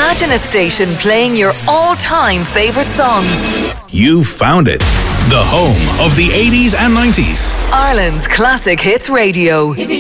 Imagine a station playing your all-time favourite songs. You found it. The home of the 80s and 90s. Ireland's Classic Hits Radio. If you